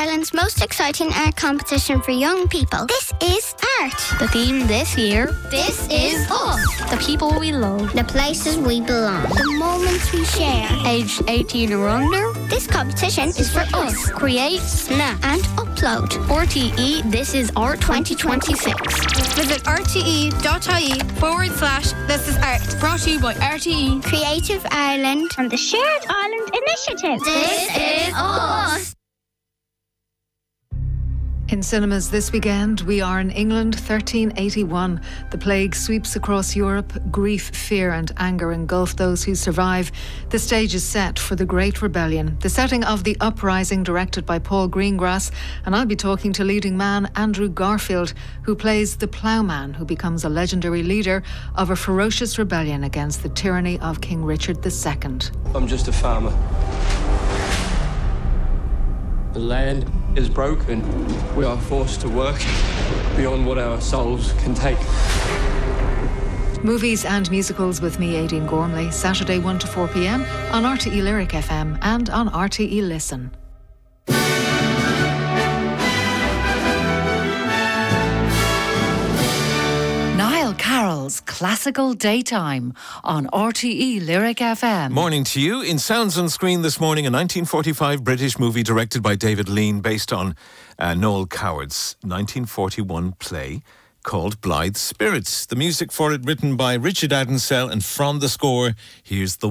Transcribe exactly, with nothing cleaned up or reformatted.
Ireland's most exciting art competition for young people. This is art. The theme this year, This is us. the people we love, The places we belong. The moments we share. aged eighteen or under. This competition is for us. Create, Snap and upload. R T E, this is Art twenty twenty-six. Visit rte.ie forward slash this is art. Brought to you by R T E. Creative Ireland and the Shared Ireland Initiative. This is us. In cinemas this weekend, we are in England, thirteen eighty-one. The plague sweeps across Europe. Grief, fear and anger engulf those who survive. The stage is set for the Great Rebellion, the setting of The Uprising, directed by Paul Greengrass. And I'll be talking to leading man Andrew Garfield, who plays the ploughman who becomes a legendary leader of a ferocious rebellion against the tyranny of King Richard the Second. I'm just a farmer. The land is broken. We are forced to work beyond what our souls can take. Movies and musicals with me, Aideen Gormley, Saturday one to four p.m. on R T E Lyric F M and on R T E Listen. Niall Carroll's Classical Daytime on R T E Lyric F M. Morning to you. In Sounds on Screen this morning, a nineteen forty-five British movie directed by David Lean based on uh, Noel Coward's nineteen forty-one play called Blithe Spirits. The music for it written by Richard Addinsell, and from the score, here's the